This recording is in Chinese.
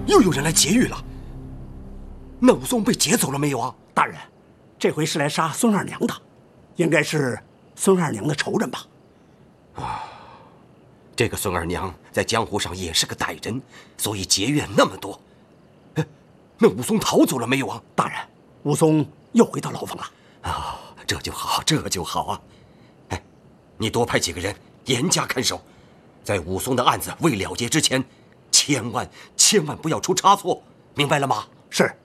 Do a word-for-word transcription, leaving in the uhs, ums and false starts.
又有人来劫狱了。那武松被劫走了没有啊？ 大人，这回是来杀孙二娘的，应该是孙二娘的仇人吧？ 啊，这个孙二娘在江湖上也是个歹人，所以结怨那么多。哎，那武松逃走了没有啊？ 大人，武松又回到牢房了。 啊，这就好，这就好啊！哎，你多派几个人严加看守，在武松的案子未了结之前，千万千万不要出差错，明白了吗？ 是。